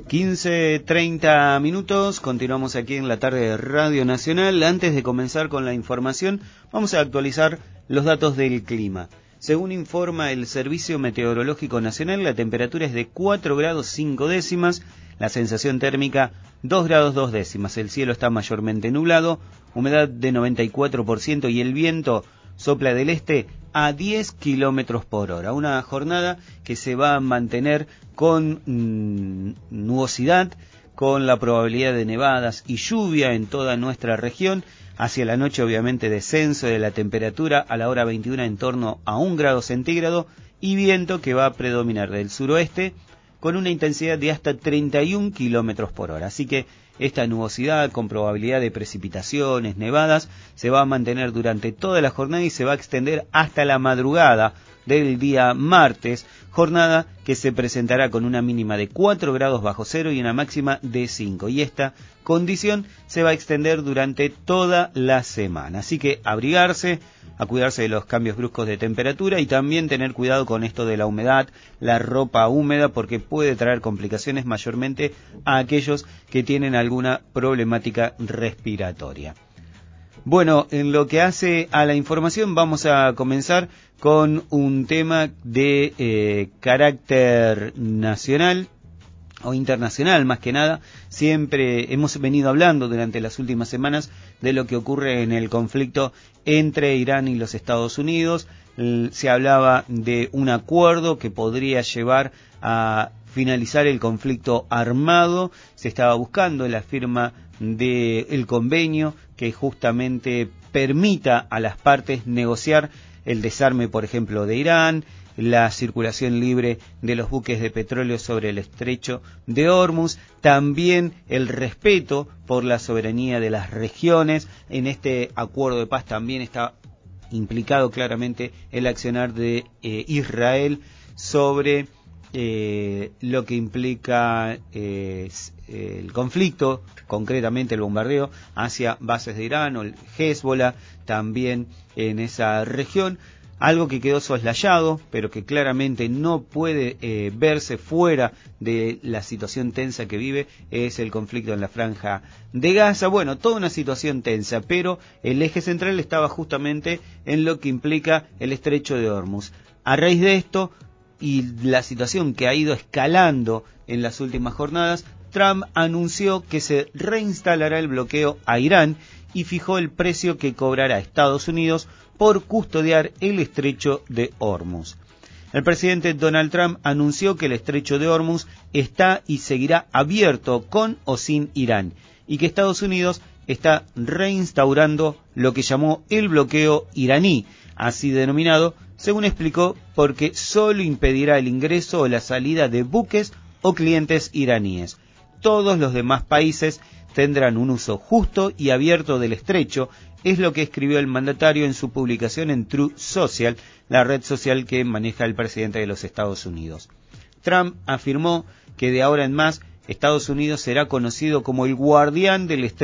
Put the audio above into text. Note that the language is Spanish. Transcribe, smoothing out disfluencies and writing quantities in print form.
15:30 minutos, continuamos aquí en la tarde de Radio Nacional. Antes de comenzar con la información, vamos a actualizar los datos del clima. Según informa el Servicio Meteorológico Nacional, la temperatura es de 4 grados 5 décimas, la sensación térmica 2 grados 2 décimas, el cielo está mayormente nublado, humedad de 94% y el viento sopla del este a 10 kilómetros por hora. Una jornada que se va a mantener con nubosidad, con la probabilidad de nevadas y lluvia en toda nuestra región. Hacia la noche, obviamente, descenso de la temperatura a la hora 21 en torno a 1 grado centígrado y viento que va a predominar del suroeste con una intensidad de hasta 31 kilómetros por hora. Así que esta nubosidad con probabilidad de precipitaciones, nevadas, se va a mantener durante toda la jornada y se va a extender hasta la madrugada del día martes, jornada que se presentará con una mínima de 4 grados bajo cero y una máxima de 5. Y esta condición se va a extender durante toda la semana. Así que abrigarse, a cuidarse de los cambios bruscos de temperatura y también tener cuidado con esto de la humedad, la ropa húmeda, porque puede traer complicaciones mayormente a aquellos que tienen alguna problemática respiratoria. Bueno, en lo que hace a la información vamos a comenzar con un tema de carácter nacional o internacional más que nada. Siempre hemos venido hablando durante las últimas semanas de lo que ocurre en el conflicto entre Irán y los Estados Unidos. Se hablaba de un acuerdo que podría llevar a finalizar el conflicto armado. Se estaba buscando la firma del convenio que justamente permita a las partes negociar el desarme, por ejemplo, de Irán, la circulación libre de los buques de petróleo sobre el estrecho de Hormuz, también el respeto por la soberanía de las regiones. En este acuerdo de paz también está implicado claramente el accionar de Israel sobre lo que implica el conflicto, concretamente el bombardeo hacia bases de Irán o el Hezbollah también en esa región. Algo que quedó soslayado, pero que claramente no puede verse fuera de la situación tensa que vive, es el conflicto en la Franja de Gaza. Bueno, toda una situación tensa, pero el eje central estaba justamente en lo que implica el estrecho de Hormuz. A raíz de esto y la situación que ha ido escalando en las últimas jornadas, Trump anunció que se reinstalará el bloqueo a Irán y fijó el precio que cobrará Estados Unidos por custodiar el estrecho de Hormuz. El presidente Donald Trump anunció que el estrecho de Hormuz está y seguirá abierto con o sin Irán y que Estados Unidos está reinstaurando lo que llamó el bloqueo iraní, así denominado, según explicó, porque solo impedirá el ingreso o la salida de buques o clientes iraníes. Todos los demás países tendrán un uso justo y abierto del estrecho, es lo que escribió el mandatario en su publicación en Truth Social, la red social que maneja el presidente de los Estados Unidos. Trump afirmó que de ahora en más Estados Unidos será conocido como el guardián del estrecho